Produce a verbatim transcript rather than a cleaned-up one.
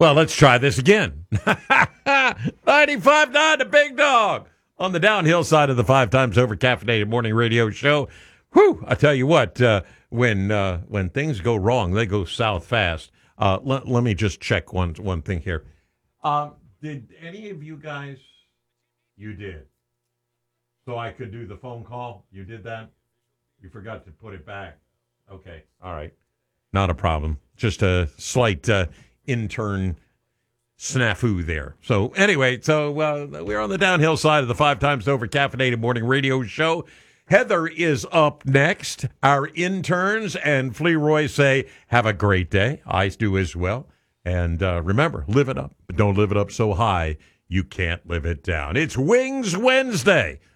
Well, let's try this again. ninety-five point nine, the Big Dog, on the downhill side of the Five Times Over Caffeinated Morning Radio Show. Whew, I tell you what, uh, when uh, when things go wrong, they go south fast. Uh, let, let me just check one one thing here. Um, did any of you guys, you did, so I could do the phone call? You did that? You forgot to put it back. Okay, all right. Not a problem. Just a slight uh, intern snafu there. So anyway, so uh, we're on the downhill side of the Five Times Over Caffeinated Morning Radio Show. Heather is up next. Our interns and Fleroy say, have a great day. I do as well. And uh, remember, live it up, but don't live it up so high you can't live it down. It's Wings Wednesday